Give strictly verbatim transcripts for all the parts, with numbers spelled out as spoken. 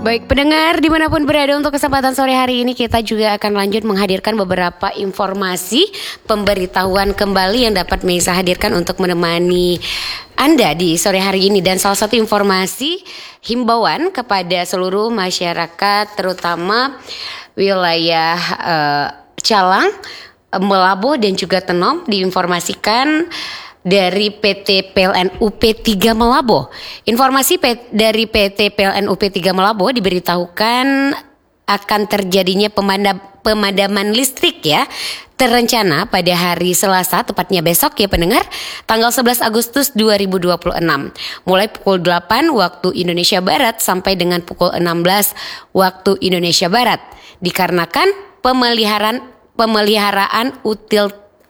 Baik pendengar dimanapun berada, untuk kesempatan sore hari ini kita juga akan lanjut menghadirkan beberapa informasi pemberitahuan kembali yang dapat Meisa hadirkan untuk menemani Anda di sore hari ini. Dan salah satu informasi himbauan kepada seluruh masyarakat terutama wilayah uh, Calang, Melabo dan juga Tenom diinformasikan dari P T P L N U P tiga Melabo. Informasi P- dari P T P L N U P tiga Melabo diberitahukan akan terjadinya pemadam, pemadaman listrik ya, terencana pada hari Selasa, tepatnya besok ya pendengar, tanggal sebelas Agustus dua ribu dua puluh enam. Mulai pukul delapan waktu Indonesia Barat sampai dengan pukul enam belas waktu Indonesia Barat. Dikarenakan pemeliharaan pemeliharaan util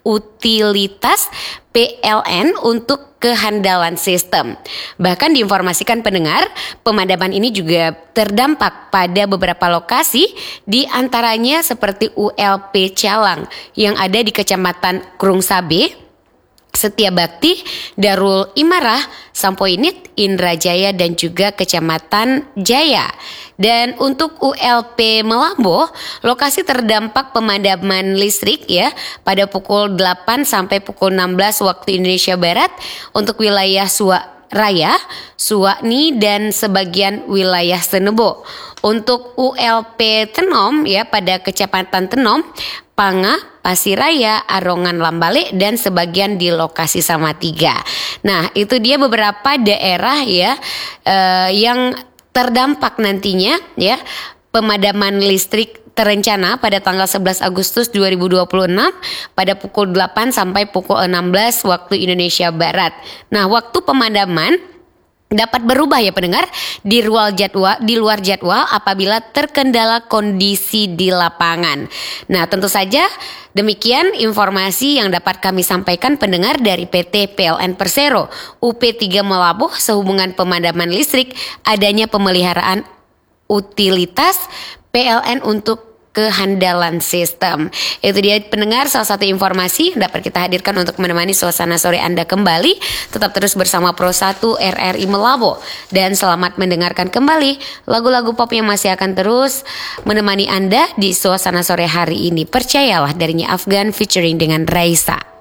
utilitas P L N untuk kehandalan sistem. Bahkan diinformasikan pendengar, pemadaman ini juga terdampak pada beberapa lokasi, di antaranya seperti U L P Calang yang ada di Kecamatan Krungsabe, Setiabakti, Darul Imarah, Sampoinit, Indrajaya dan juga Kecamatan Jaya. Dan untuk U L P Melabo, lokasi terdampak pemadaman listrik ya pada pukul delapan sampai pukul enam belas waktu Indonesia Barat untuk wilayah Suwa Raya, Suwakni dan sebagian wilayah Senebo. Untuk U L P Tenom ya pada Kecamatan Tenom, Panga, Pasiraya, Arongan, Lambale dan sebagian di lokasi Samatiga. Nah, itu dia beberapa daerah ya eh, yang terdampak nantinya ya pemadaman listrik terencana pada tanggal sebelas Agustus dua ribu dua puluh enam pada pukul delapan sampai pukul enam belas waktu Indonesia Barat. Nah, waktu pemadaman dapat berubah ya pendengar di luar jadwal di luar jadwal apabila terkendala kondisi di lapangan. Nah, tentu saja demikian informasi yang dapat kami sampaikan pendengar dari P T P L N Persero U P tiga Melabo sehubungan pemadaman listrik, adanya pemeliharaan utilitas P L N untuk kehandalan sistem. Itu dia pendengar salah satu informasi yang dapat kita hadirkan untuk menemani suasana sore Anda kembali. Tetap terus bersama Pro satu R R I Melabo dan selamat mendengarkan kembali lagu-lagu pop yang masih akan terus menemani Anda di suasana sore hari ini. Percayalah, darinya Afgan featuring dengan Raisa.